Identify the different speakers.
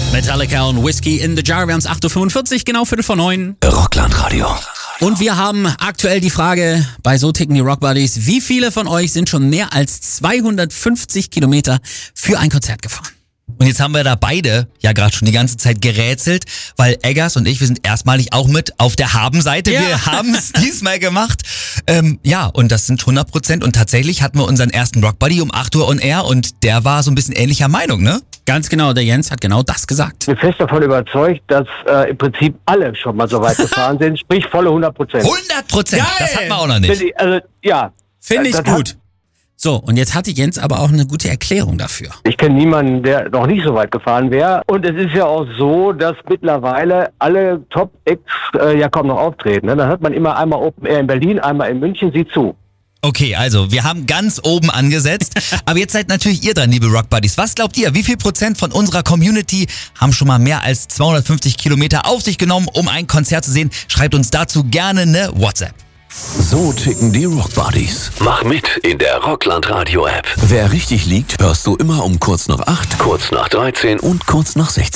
Speaker 1: Metallica und Whiskey in the Jar. Wir haben es 8.45 Uhr, genau 8:45.
Speaker 2: Rockland-Radio.
Speaker 1: Und wir haben aktuell die Frage bei So ticken die Rock Buddies: Wie viele von euch sind schon mehr als 250 Kilometer für ein Konzert gefahren?
Speaker 3: Und jetzt haben wir da beide ja gerade schon die ganze Zeit gerätselt, weil Eggers und ich, wir sind erstmalig auch mit auf der Habenseite.
Speaker 1: Ja.
Speaker 3: Wir haben es diesmal gemacht. Und das sind 100%. Und tatsächlich hatten wir unseren ersten Rock Buddy um 8 Uhr on Air und der war so ein bisschen ähnlicher Meinung, ne?
Speaker 1: Ganz genau, der Jens hat genau das gesagt.
Speaker 4: Ich bin fest davon überzeugt, dass im Prinzip alle schon mal so weit gefahren sind, sprich volle 100%.
Speaker 3: 100%! Das hat man auch noch nicht.
Speaker 4: Also, ja.
Speaker 1: Finde ich
Speaker 4: Das
Speaker 1: gut. So, und jetzt hatte Jens aber auch eine gute Erklärung dafür.
Speaker 4: Ich kenne niemanden, der noch nicht so weit gefahren wäre. Und es ist ja auch so, dass mittlerweile alle Top-Acts ja kaum noch auftreten. Ne? Dann hat man immer einmal Open Air in Berlin, einmal in München, sieh zu.
Speaker 3: Okay, also wir haben ganz oben angesetzt, aber jetzt seid natürlich ihr dran, liebe Rock Buddies. Was glaubt ihr, wie viel Prozent von unserer Community haben schon mal mehr als 250 Kilometer auf sich genommen, um ein Konzert zu sehen? Schreibt uns dazu gerne eine WhatsApp.
Speaker 2: So ticken die Rock Buddies.
Speaker 5: Mach mit in der Rockland-Radio-App.
Speaker 2: Wer richtig liegt, hörst du immer um kurz nach 8,
Speaker 5: Kurz nach 13
Speaker 2: und kurz nach 16.